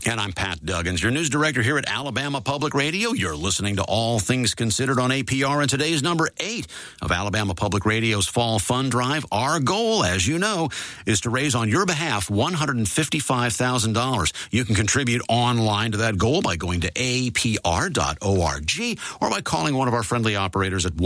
And I'm Pat Duggins, your news director here at Alabama Public Radio. You're listening to All Things Considered on APR, and today's number 8 of Alabama Public Radio's Fall Fund Drive. Our goal, as you know, is to raise on your behalf $155,000. You can contribute online to that goal by going to apr.org or by calling one of our friendly operators at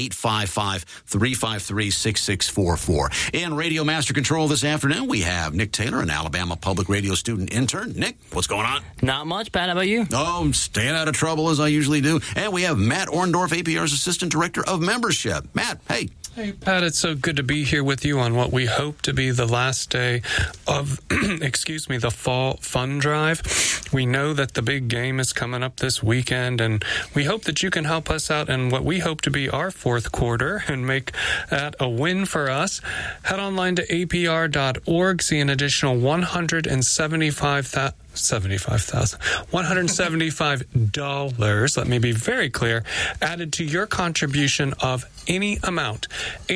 1-855-353-6644. In Radio Master Control this afternoon, we have Nick Taylor, an Alabama Public Radio student intern. Nick, what's going on? Not much, Pat. How about you? Oh, I'm staying out of trouble as I usually do. And we have Matt Orndorff, APR's Assistant Director of Membership. Matt, hey. Hey, Pat, it's so good to be here with you on what we hope to be the last day of, the Fall Fund Drive. We know that the big game is coming up this weekend, and we hope that you can help us out in what we hope to be our fourth quarter and make that a win for us. Head online to apr.org, see an additional $175, let me be very clear, added to your contribution of any amount.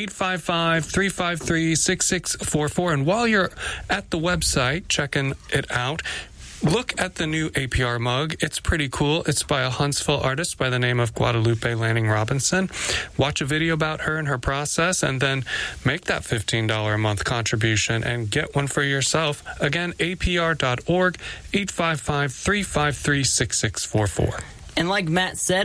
855-353-6644. And while you're at the website checking it out, look at the new APR mug. It's pretty cool. It's by a Huntsville artist by the name of Guadalupe Lanning Robinson. Watch a video about her and her process, and then make that $15 a month contribution and get one for yourself. Again, apr.org, 855-353-6644. And like Matt said,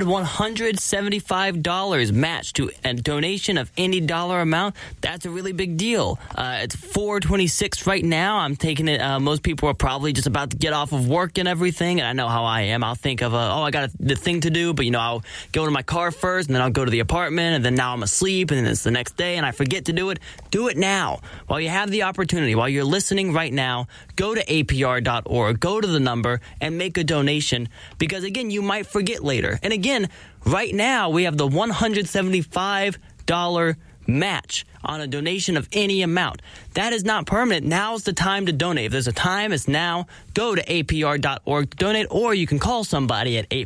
$175 matched to a donation of any dollar amount. That's a really big deal. It's $4.26 right now. I'm taking it. Most people are probably just about to get off of work and everything. And I know how I am. I'll think of, I got the thing to do. But, I'll go to my car first, and then I'll go to the apartment. And then now I'm asleep, and then it's the next day, and I forget to do it. Do it now. While you have the opportunity, while you're listening right now, go to apr.org, go to the number, and make a donation. Because, again, you might forget later. And again, right now we have the $175 match on a donation of any amount. That is not permanent. Now's the time to donate. If there's a time, it's now. Go to apr.org to donate, or you can call somebody at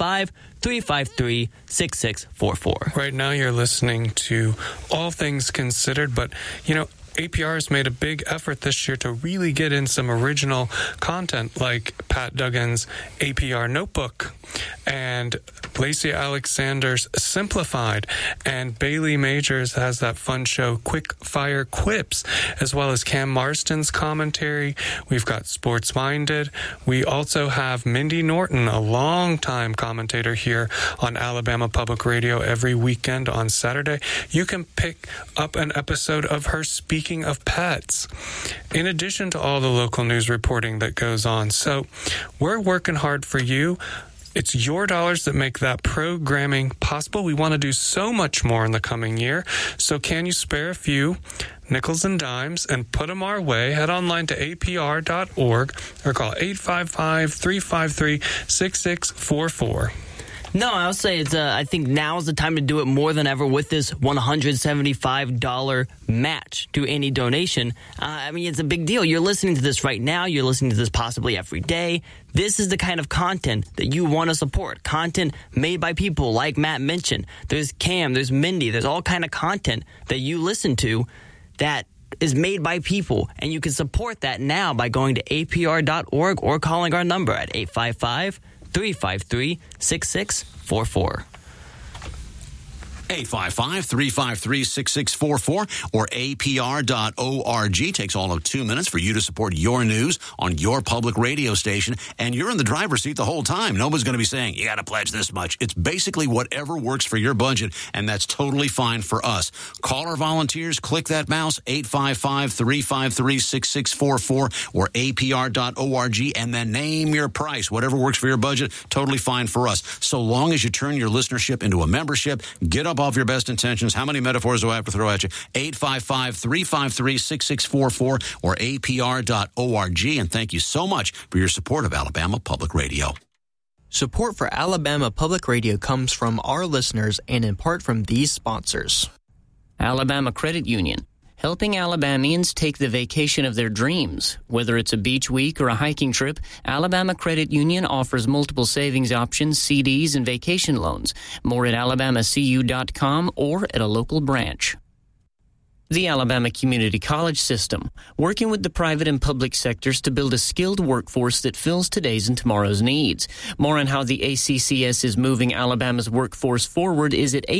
855-353-6644. Right now you're listening to All Things Considered, but, APR has made a big effort this year to really get in some original content like Pat Duggins' APR Notebook and Lacey Alexander's Simplified, and Bailey Majors has that fun show Quick Fire Quips, as well as Cam Marston's commentary. We've got Sports Minded. We also have Mindy Norton, a longtime commentator here on Alabama Public Radio every weekend on Saturday. You can pick up an episode of her Speaking of Pets, in addition to all the local news reporting that goes on. So we're working hard for you. It's your dollars that make that programming possible. We want to do so much more in the coming year. So can you spare a few nickels and dimes and put them our way? Head online to apr.org or call 855-353-6644. No, I'll say I think now is the time to do it more than ever with this $175 match to any donation. It's a big deal. You're listening to this right now. You're listening to this possibly every day. This is the kind of content that you want to support. Content made by people like Matt mentioned. There's Cam, there's Mindy, there's all kind of content that you listen to that is made by people, and you can support that now by going to apr.org or calling our number at 855-353-6644. 855-353-6644 or apr.org. Takes all of 2 minutes for you to support your news on your public radio station, and you're in the driver's seat the whole time. Nobody's going to be saying, you got to pledge this much. It's basically whatever works for your budget, and that's totally fine for us. Call our volunteers, click that mouse, 855-353-6644 or apr.org, and then name your price. Whatever works for your budget, totally fine for us. So long as you turn your listenership into a membership, get up off your best intentions. How many metaphors do I have to throw at you? 855-353-6644 or apr.org. And thank you so much for your support of Alabama Public Radio. Support for Alabama Public Radio comes from our listeners and in part from these sponsors. Alabama Credit Union, helping Alabamians take the vacation of their dreams. Whether it's a beach week or a hiking trip, Alabama Credit Union offers multiple savings options, CDs, and vacation loans. More at alabamacu.com or at a local branch. The Alabama Community College System, working with the private and public sectors to build a skilled workforce that fills today's and tomorrow's needs. More on how the ACCS is moving Alabama's workforce forward is at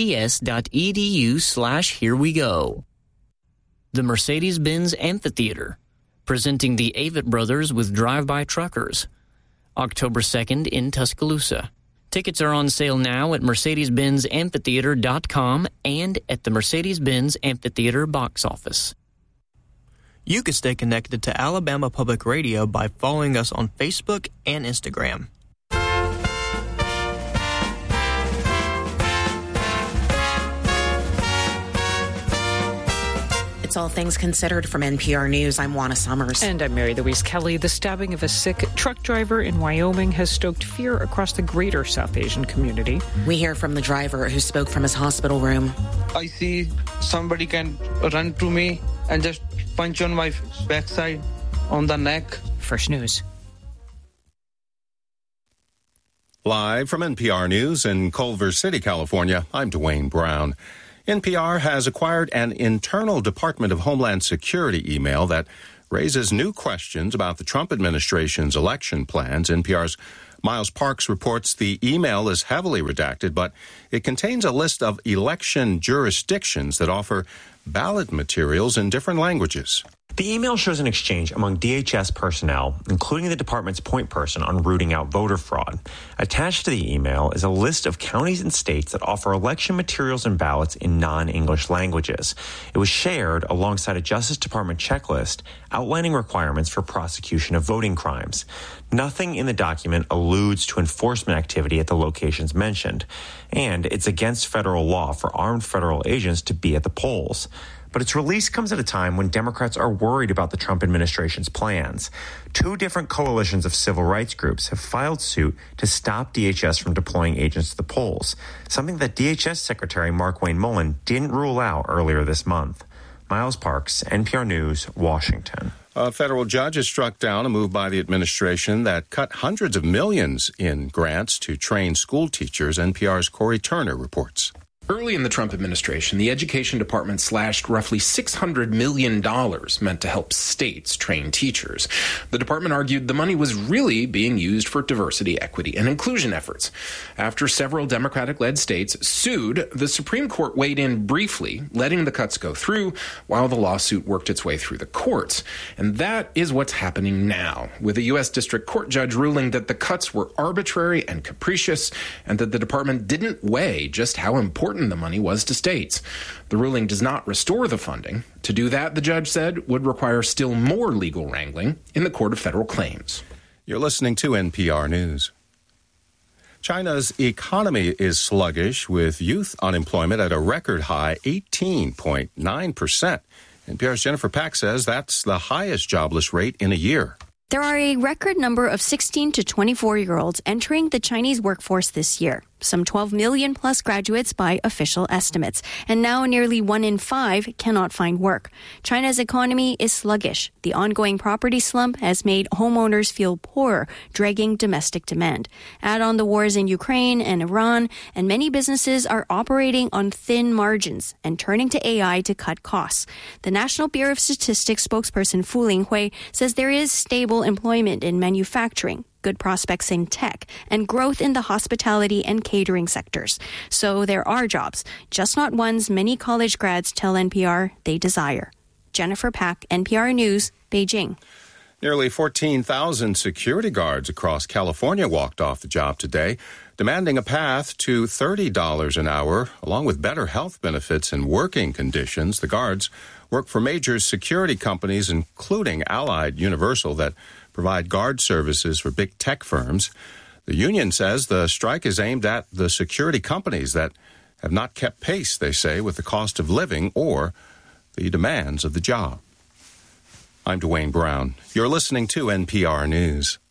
accs.edu/herewego. The Mercedes-Benz Amphitheater, presenting the Avett Brothers with Drive-By Truckers, October 2nd in Tuscaloosa. Tickets are on sale now at mercedes-benzamphitheater.com and at the Mercedes-Benz Amphitheater box office. You can stay connected to Alabama Public Radio by following us on Facebook and Instagram. It's All Things Considered from NPR News. I'm Juana Summers. And I'm Mary Louise Kelly. The stabbing of a sick truck driver in Wyoming has stoked fear across the greater South Asian community. We hear from the driver who spoke from his hospital room. I see somebody can run to me and just punch on my backside, on the neck. First News. Live from NPR News in Culver City, California, I'm Dwayne Brown. NPR has acquired an internal Department of Homeland Security email that raises new questions about the Trump administration's election plans. NPR's Miles Parks reports the email is heavily redacted, but it contains a list of election jurisdictions that offer ballot materials in different languages. The email shows an exchange among DHS personnel, including the department's point person on rooting out voter fraud. Attached to the email is a list of counties and states that offer election materials and ballots in non-English languages. It was shared alongside a Justice Department checklist outlining requirements for prosecution of voting crimes. Nothing in the document alludes to enforcement activity at the locations mentioned, and it's against federal law for armed federal agents to be at the polls. But its release comes at a time when Democrats are worried about the Trump administration's plans. Two different coalitions of civil rights groups have filed suit to stop DHS from deploying agents to the polls, something that DHS Secretary Markwayne Mullin didn't rule out earlier this month. Miles Parks, NPR News, Washington. A federal judge has struck down a move by the administration that cut hundreds of millions in grants to train school teachers. NPR's Corey Turner reports. Early in the Trump administration, the Education Department slashed roughly $600 million meant to help states train teachers. The department argued the money was really being used for diversity, equity, and inclusion efforts. After several Democratic-led states sued, the Supreme Court weighed in briefly, letting the cuts go through while the lawsuit worked its way through the courts. And that is what's happening now, with a U.S. District Court judge ruling that the cuts were arbitrary and capricious, and that the department didn't weigh just how important the money was to states. The ruling does not restore the funding. To do that, the judge said, would require still more legal wrangling in the Court of Federal Claims. You're listening to NPR News. China's economy is sluggish, with youth unemployment at a record high 18.9%. NPR's Jennifer Pack says that's the highest jobless rate in a year. There are a record number of 16 to 24-year-olds entering the Chinese workforce this year, some 12 million plus graduates by official estimates. And now nearly 1 in 5 cannot find work. China's economy is sluggish. The ongoing property slump has made homeowners feel poorer, dragging domestic demand. Add on the wars in Ukraine and Iran, and many businesses are operating on thin margins and turning to AI to cut costs. The National Bureau of Statistics spokesperson Fu Linghui says there is stable employment in manufacturing, good prospects in tech, and growth in the hospitality and catering sectors. So there are jobs, just not ones many college grads tell NPR they desire. Jennifer Pack, NPR News, Beijing. Nearly 14,000 security guards across California walked off the job today, demanding a path to $30 an hour, along with better health benefits and working conditions. The guards work for major security companies, including Allied Universal, that provide guard services for big tech firms. The union says the strike is aimed at the security companies that have not kept pace, they say, with the cost of living or the demands of the job. I'm Dwayne Brown. You're listening to NPR News.